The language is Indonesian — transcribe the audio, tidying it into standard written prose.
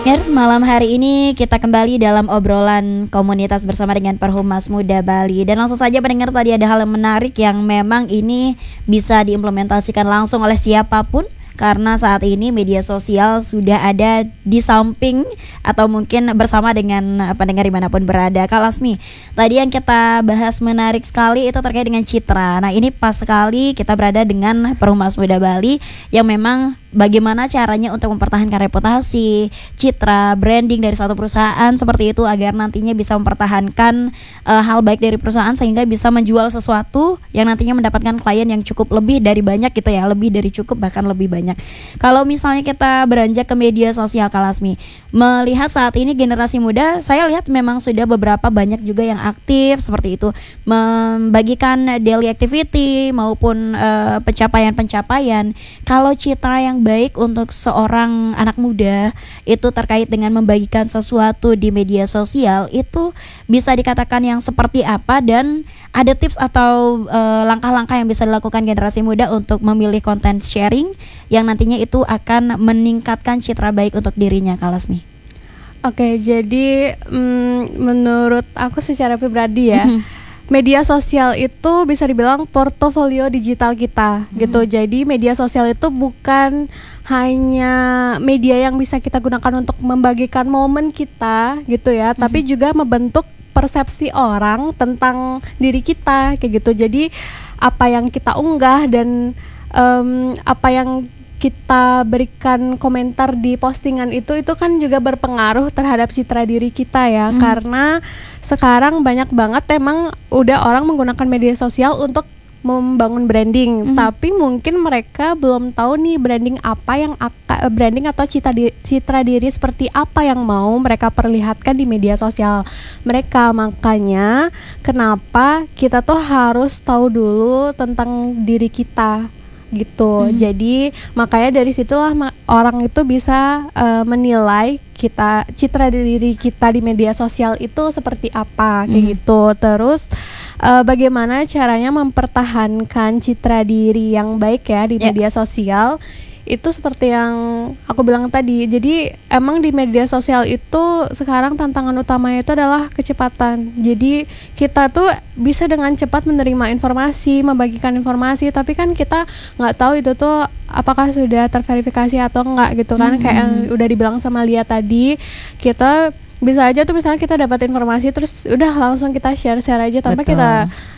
Malam hari ini kita kembali dalam obrolan komunitas bersama dengan Perhumas Muda Bali. Dan langsung saja pendengar, tadi ada hal yang menarik yang memang ini bisa diimplementasikan langsung oleh siapapun. Karena saat ini media sosial sudah ada di samping atau mungkin bersama dengan pendengar dimanapun berada. Kak Lasmi, tadi yang kita bahas menarik sekali itu terkait dengan citra. Nah ini pas sekali kita berada dengan Perhumas Muda Bali yang memang bagaimana caranya untuk mempertahankan reputasi, citra, branding dari suatu perusahaan seperti itu agar nantinya bisa mempertahankan hal baik dari perusahaan sehingga bisa menjual sesuatu yang nantinya mendapatkan klien yang cukup lebih dari banyak gitu ya, lebih dari cukup bahkan lebih banyak. Kalau misalnya kita beranjak ke media sosial, Kak Lasmi, melihat saat ini generasi muda, saya lihat memang sudah beberapa banyak juga yang aktif seperti itu, membagikan daily activity maupun pencapaian-pencapaian. Kalau citra yang baik untuk seorang anak muda itu terkait dengan membagikan sesuatu di media sosial itu bisa dikatakan yang seperti apa, dan ada tips atau langkah-langkah yang bisa dilakukan generasi muda untuk memilih konten sharing yang nantinya itu akan meningkatkan citra baik untuk dirinya, Kak Lasmi. Oke, jadi menurut aku secara pribadi ya, media sosial itu bisa dibilang portofolio digital kita gitu. Jadi media sosial itu bukan hanya media yang bisa kita gunakan untuk membagikan momen kita gitu ya, tapi juga membentuk persepsi orang tentang diri kita kayak gitu. Jadi apa yang kita unggah dan apa yang kita berikan komentar di postingan itu kan juga berpengaruh terhadap citra diri kita ya. Karena sekarang banyak banget emang udah orang menggunakan media sosial untuk membangun branding, tapi mungkin mereka belum tahu nih branding apa yang branding atau citra diri seperti apa yang mau mereka perlihatkan di media sosial mereka. Makanya kenapa kita tuh harus tahu dulu tentang diri kita gitu. Jadi makanya dari situlah orang itu bisa menilai citra diri kita di media sosial itu seperti apa kayak gitu. Terus bagaimana caranya mempertahankan citra diri yang baik ya di media sosial. Itu seperti yang aku bilang tadi. Jadi emang di media sosial itu sekarang tantangan utamanya itu adalah kecepatan. Jadi kita tuh bisa dengan cepat menerima informasi, membagikan informasi, tapi kan kita nggak tahu itu tuh apakah sudah terverifikasi atau enggak gitu kan. Kayak yang udah dibilang sama Lia tadi, kita bisa aja tuh misalnya kita dapat informasi terus udah langsung kita share aja tanpa kita